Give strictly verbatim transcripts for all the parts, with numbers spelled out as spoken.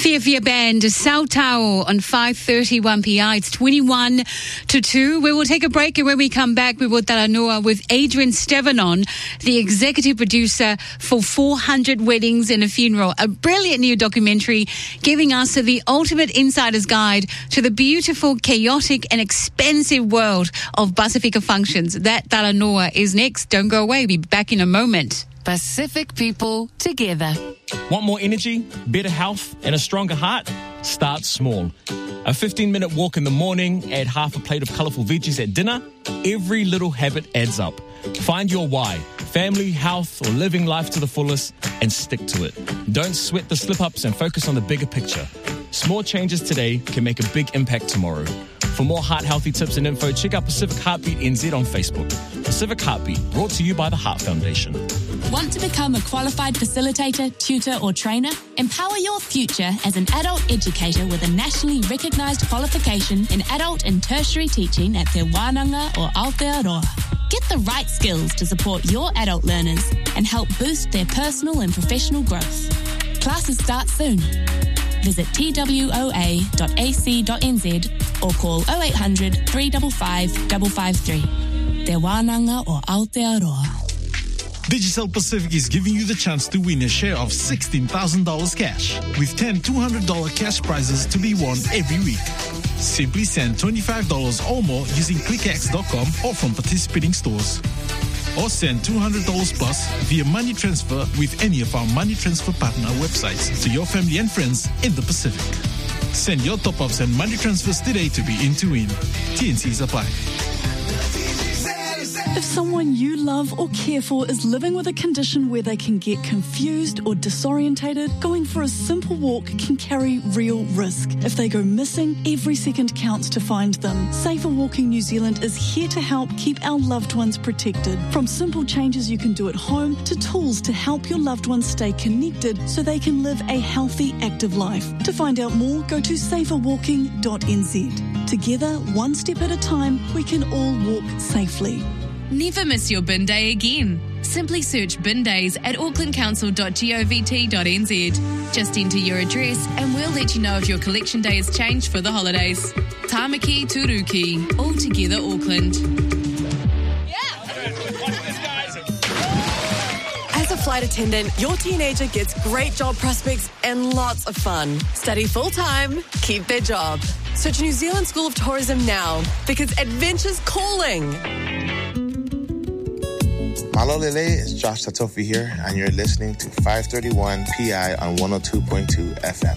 Fia Fia Band, Sautau on five thirty one p m. It's twenty-one to two. We will take a break, and when we come back, we will Talanoa with Adrian Stevenon, the executive producer for four hundred Weddings and a Funeral, a brilliant new documentary giving us the ultimate insider's guide to the beautiful, chaotic and expensive world of Pacifica functions. That Talanoa is next. Don't go away. We'll be back in a moment. Pacific people together. Want more energy, better health, and a stronger heart? Start small. A fifteen-minute walk in the morning, add half a plate of colourful veggies at dinner. Every little habit adds up. Find your why, family, health, or living life to the fullest, and stick to it. Don't sweat the slip-ups and focus on the bigger picture. Small changes today can make a big impact tomorrow. For more heart-healthy tips and info, check out Pacific Heartbeat N Z on Facebook. Pacific Heartbeat, brought to you by the Heart Foundation. Want to become a qualified facilitator, tutor or trainer? Empower your future as an adult educator with a nationally recognised qualification in adult and tertiary teaching at Te Wānanga or Aotearoa. Get the right skills to support your adult learners and help boost their personal and professional growth. Classes start soon. Visit t w o a dot a c dot n z or call oh eight hundred, three five five, five five three. Te Wānanga or Aotearoa. Digicel Pacific is giving you the chance to win a share of sixteen thousand dollars cash, with ten two hundred dollars cash prizes to be won every week. Simply send twenty-five dollars or more using click x dot com or from participating stores. Or send two hundred dollars plus via money transfer with any of our money transfer partner websites to your family and friends in the Pacific. Send your top-ups and money transfers today to be in to win. T N Cs apply. If someone you love or care for is living with a condition where they can get confused or disorientated, going for a simple walk can carry real risk. If they go missing, every second counts to find them. Safer Walking New Zealand is here to help keep our loved ones protected. From simple changes you can do at home to tools to help your loved ones stay connected so they can live a healthy, active life. To find out more, go to safer walking dot n z. Together, one step at a time, we can all walk safely. Never miss your bin day again. Simply search bin days at auckland council dot govt dot n z. Just enter your address and we'll let you know if your collection day has changed for the holidays. Tāmaki Turuki, all together Auckland. As a flight attendant, your teenager gets great job prospects and lots of fun. Study full-time, keep their job. Search New Zealand School of Tourism now, because adventure's calling. Malo Lele, it's Josh Tatofi here, and you're listening to five thirty-one P I on one oh two point two F M.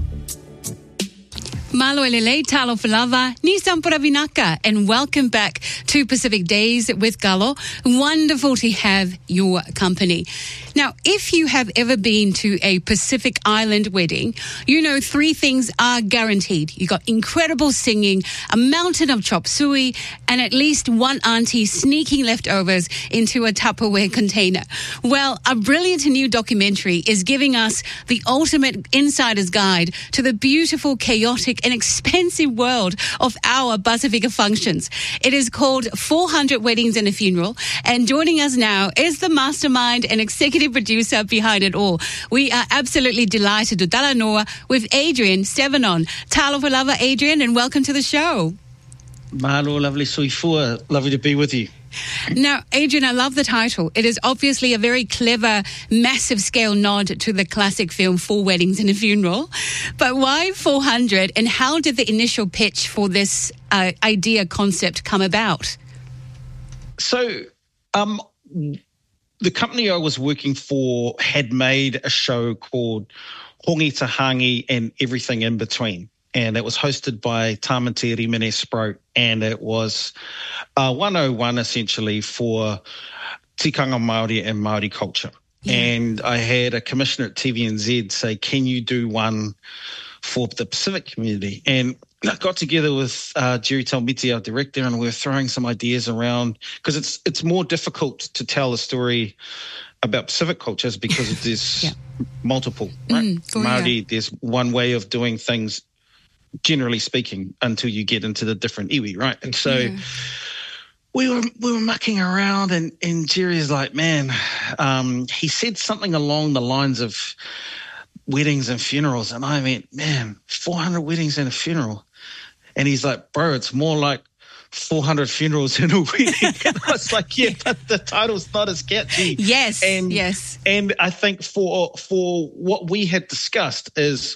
Malo Elele, Talo Falava, Nisampura Vinaka, and welcome back to Pacific Days with Galo. Wonderful to have your company. Now, if you have ever been to a Pacific Island wedding, you know three things are guaranteed. You got incredible singing, a mountain of chop suey, and at least one auntie sneaking leftovers into a Tupperware container. Well, a brilliant new documentary is giving us the ultimate insider's guide to the beautiful, chaotic, and expensive world of our Pacifica functions. It is called four hundred Weddings and a Funeral, and joining us now is the mastermind and executive producer behind it all. We are absolutely delighted to Talanoa with Adrian Stevenon. Talo Falava, Adrian, and welcome to the show. Mahalo, lovely soifua. Lovely to be with you. Now, Adrian, I love the title. It is obviously a very clever, massive scale nod to the classic film Four Weddings and a Funeral. But why four hundred, and how did the initial pitch for this uh, idea concept come about? So, um, the company I was working for had made a show called Hongi Te Hangi and Everything in Between. And it was hosted by Tamati Rimene Sprout, and it was uh, one oh one essentially for tikanga Māori and Māori culture. Yeah. And I had a commissioner at T V N Z say, can you do one for the Pacific community? And I got together with uh, Jerry Talmiti, our director, and we were throwing some ideas around, because it's it's more difficult to tell a story about Pacific cultures because there's yeah. multiple, right? Mm, Māori, yeah. There's one way of doing things, generally speaking, until you get into the different iwi, right? And so yeah. we were we were mucking around, and, and Jerry's like, man, um, he said something along the lines of weddings and funerals. And I went, man, four hundred weddings and a funeral. And he's like, bro, it's more like four hundred funerals in a wedding. And I was like, yeah, but the title's not as catchy. Yes, and, yes. And I think for for what we had discussed is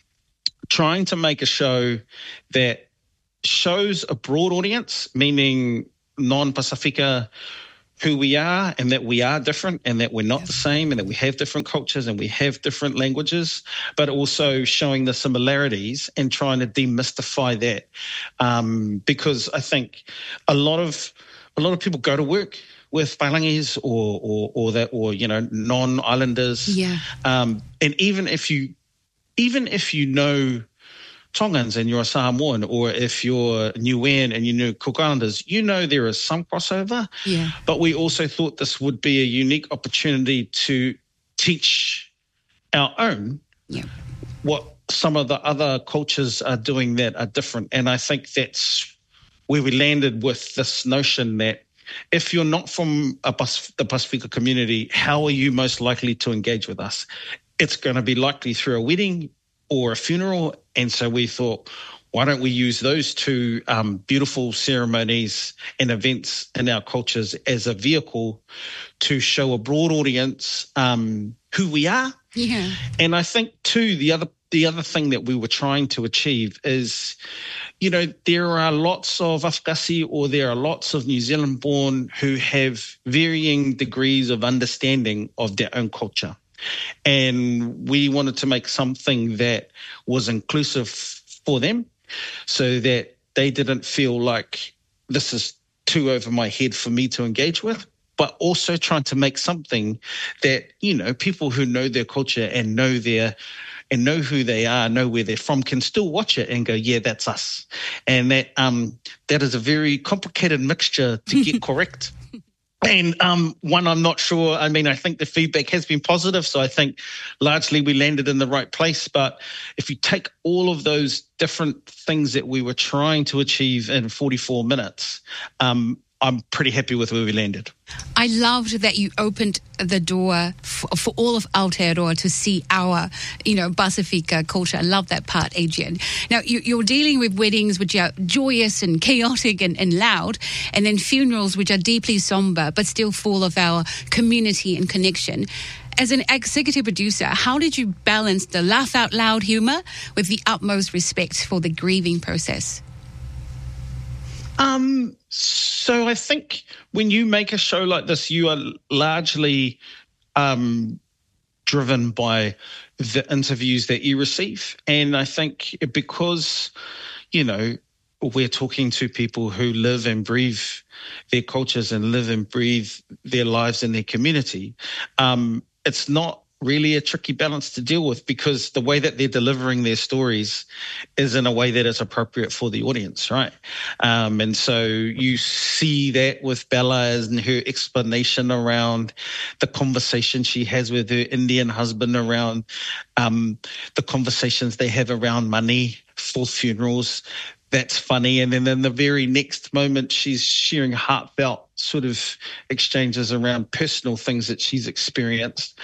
trying to make a show that shows a broad audience, meaning non-Pasifika, who we are and that we are different and that we're not yeah. the same and that we have different cultures and we have different languages, but also showing the similarities and trying to demystify that. Um, because I think a lot of a lot of people go to work with Pailangis or or or that or you know non-islanders. Yeah. Um, and even if you even if you know Tongans and you're a Samoan, or if you're Niuean and you know Cook Islanders, you know there is some crossover. Yeah. But we also thought this would be a unique opportunity to teach our own yeah. what some of the other cultures are doing that are different. And I think that's where we landed with this notion that if you're not from a Pas- the Pasifika community, how are you most likely to engage with us? It's going to be likely through a wedding or a funeral. And so we thought, why don't we use those two um, beautiful ceremonies and events in our cultures as a vehicle to show a broad audience um, who we are. Yeah. And I think too, the other the other thing that we were trying to achieve is, you know, there are lots of Afgasi or there are lots of New Zealand born who have varying degrees of understanding of their own culture. And we wanted to make something that was inclusive for them so that they didn't feel like this is too over my head for me to engage with, but also trying to make something that, you know, people who know their culture and know their and know who they are, know where they're from, can still watch it and go, yeah, that's us. And that um, that is a very complicated mixture to get correct. And um, one, I'm not sure. I mean, I think the feedback has been positive, so I think largely we landed in the right place. But if you take all of those different things that we were trying to achieve in forty-four minutes, um, I'm pretty happy with where we landed. I loved that you opened the door for, for all of Aotearoa to see our, you know, Pasifika culture. I love that part, Adrian. Now, you, you're dealing with weddings which are joyous and chaotic and, and loud, and then funerals which are deeply somber but still full of our community and connection. As an executive producer, how did you balance the laugh out loud humour with the utmost respect for the grieving process? Um, so I think when you make a show like this, you are largely um, driven by the interviews that you receive. And I think because, you know, we're talking to people who live and breathe their cultures and live and breathe their lives in their community, um, it's not really a tricky balance to deal with, because the way that they're delivering their stories is in a way that is appropriate for the audience, right? Um, and so you see that with Bella and her explanation around the conversation she has with her Indian husband around um, the conversations they have around money for funerals. That's funny. And then in the very next moment, she's sharing heartfelt sort of exchanges around personal things that she's experienced,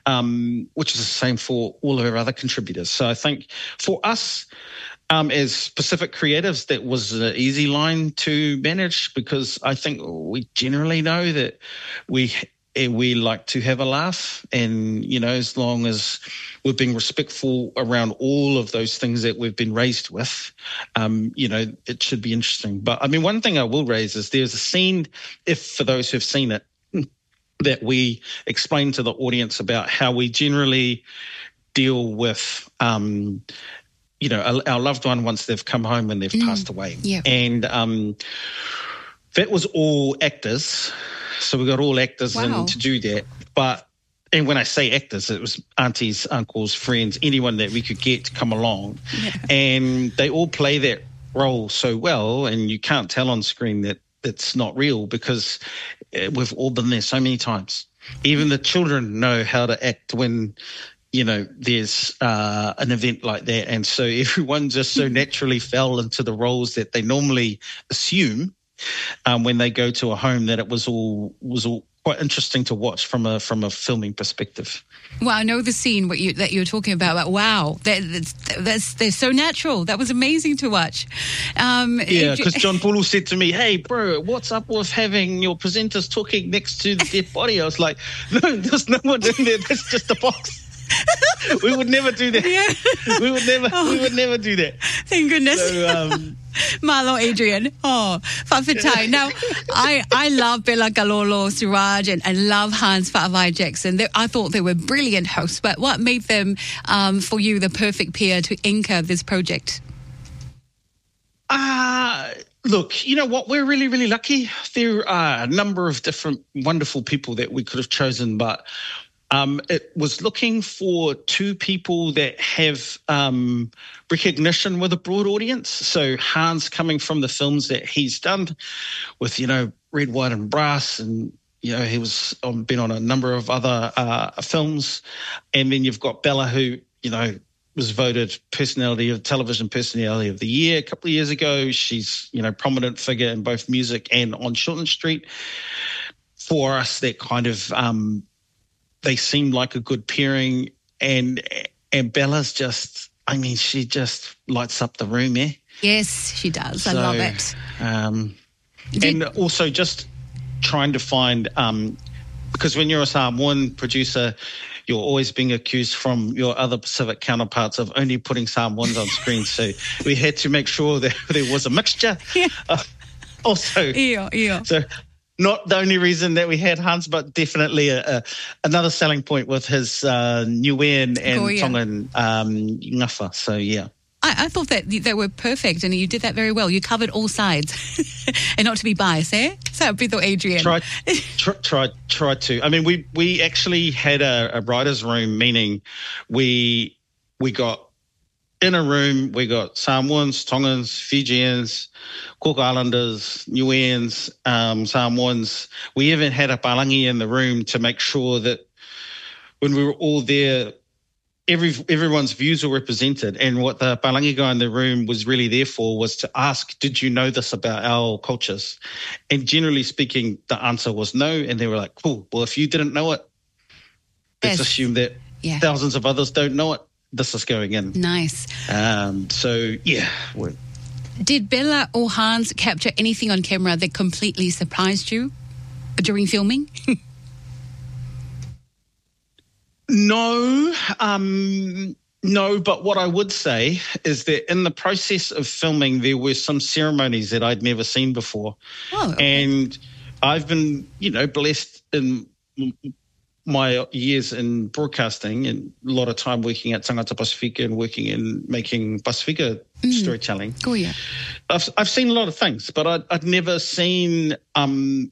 um, which is the same for all of her other contributors. So I think for us, um, as Pacific creatives, that was an easy line to manage, because I think we generally know that we we like to have a laugh, and, you know, as long as we're being respectful around all of those things that we've been raised with, um, you know, it should be interesting. But, I mean, one thing I will raise is there's a scene, if for those who've seen it, that we explain to the audience about how we generally deal with, um, you know, our, our loved one once they've come home and they've mm, passed away. Yeah. And um, that was all actors. So we got all actors wow. in to do that. But, and when I say actors, it was aunties, uncles, friends, anyone that we could get to come along. Yeah. And they all play that role so well, and you can't tell on screen that it's not real, because we've all been there so many times. Even the children know how to act when, you know, there's uh, an event like that. And so everyone just so naturally fell into the roles that they normally assume Um, when they go to a home, that it was all was all quite interesting to watch from a from a filming perspective. Well, I know the scene what you, that you were talking about, but wow, that, that's, that's, they're so natural. That was amazing to watch. Um, yeah, because John Pulu said to me, hey, bro, what's up with having your presenters talking next to the dead body? I was like, no, there's no one in there. That's just a box. We would never do that. Yeah. We would never oh. we would never do that. Thank goodness. So, um, Malo, Adrian. Oh, whawhitai. Now, I, I love Bella Galolo, Suraj, and I love Hans Whaavai Jackson. They, I thought they were brilliant hosts, but what made them, um, for you, the perfect pair to anchor this project? Uh, look, you know what? We're really, really lucky. There are a number of different wonderful people that we could have chosen, but Um, it was looking for two people that have um, recognition with a broad audience. So Hans, coming from the films that he's done with, you know, Red, White and Brass, and, you know, he was on, been on a number of other uh, films. And then you've got Bella, who, you know, was voted personality of television personality of the year a couple of years ago. She's, you know, prominent figure in both music and on Shortland Street. For us, that kind of um, they seem like a good pairing, and and Bella's just, I mean, she just lights up the room, eh? Yes, she does. So, I love it. Um, Did- and also just trying to find, um, because when you're a Samoan producer, you're always being accused from your other Pacific counterparts of only putting Samoans on screen. So we had to make sure that there was a mixture. Yeah. Uh, also, yeah, yeah. So not the only reason that we had Hans, but definitely a, a, another selling point with his uh, Niuean and Oh, yeah. Tongan um, ngafa. So, yeah. I, I thought that they were perfect, and you did that very well. You covered all sides, and not to be biased, eh? So, Brito Adrian. Try, try, try, try to. I mean, we we actually had a, a writer's room, meaning we we got in a room, we got Samoans, Tongans, Fijians, Cook Islanders, Niueans, um, Samoans. We even had a palangi in the room to make sure that when we were all there, Every everyone's views were represented, and what the palangi guy in the room was really there for was to ask, did you know this about our cultures? And generally speaking, the answer was no, and they were like, cool, well, if you didn't know it, let's Yes. assume that Yeah. thousands of others don't know it. This is going in. Nice. Um, so, yeah. we're- Did Bella or Hans capture anything on camera that completely surprised you during filming? No, um, no, but what I would say is that in the process of filming, there were some ceremonies that I'd never seen before. Oh, okay. And I've been, you know, blessed in my years in broadcasting and a lot of time working at Tangata Pasifika and working in making Pasifika Mm. storytelling. Oh, yeah. I've, I've seen a lot of things, but I'd, I'd never seen um,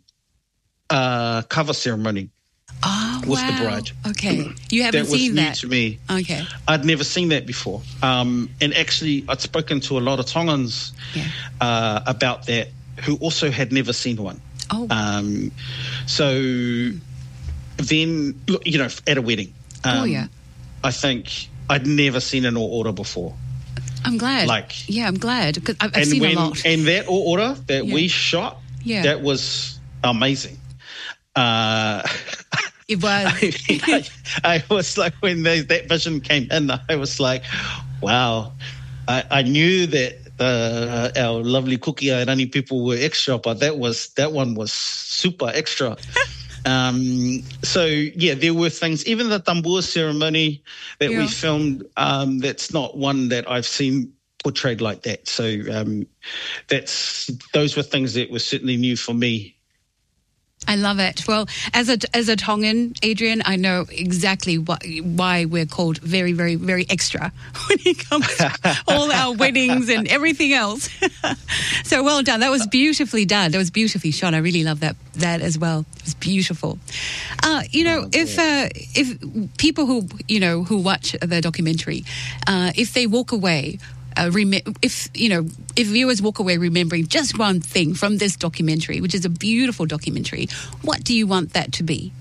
a cover ceremony. Oh, with wow. the bride. Okay. You haven't that was seen new that? to me. Okay. I'd never seen that before. Um, and actually, I'd spoken to a lot of Tongans Yeah. uh, about that who also had never seen one. Oh. Um, so then, look, you know, at a wedding. Um, Oh, yeah. I think I'd never seen an all order before. I'm glad. Like- yeah, I'm glad because I've, I've and seen when, a lot. And that all order that Yeah. we shot, Yeah. that was amazing. Uh, It was. I, I was like, when they, that vision came in, I was like, wow. I, I knew that uh, our lovely Kuki Airani people were extra, but that was that one was super extra. um, so, yeah, there were things, even the tambua ceremony that Yeah. we filmed, um, that's not one that I've seen portrayed like that. So um, that's those were things that were certainly new for me. I love it. Well, as a as a Tongan, Adrian, I know exactly what, why we're called very, very, very extra when it comes to all our weddings and everything else. So well done. That was beautifully done. That was beautifully shot. I really love that that as well. It was beautiful. Uh, you know, if uh, if people who you know who watch the documentary, uh, if they walk away. Uh, rem- if you know, if viewers walk away remembering just one thing from this documentary, which is a beautiful documentary, what do you want that to be?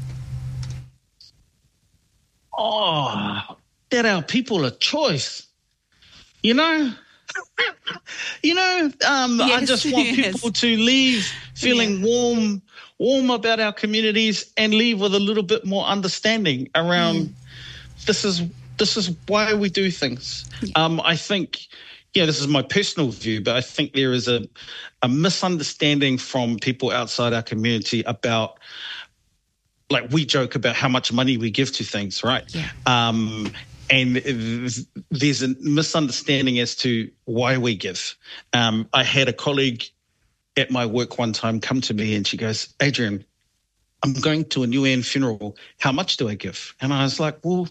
Oh, that our people a choice. You know, you know. Um, I Yes, just want yes. people to leave feeling warm, warm about our communities and leave with a little bit more understanding around mm. this is this is why we do things. Yeah. Um, I think, yeah, this is my personal view, but I think there is a, a misunderstanding from people outside our community about, like, we joke about how much money we give to things, right? Yeah. Um, and there's a misunderstanding as to why we give. Um, I had a colleague at my work one time come to me and she goes, Adrian, I'm going to a Niuean funeral. How much do I give? And I was like, well,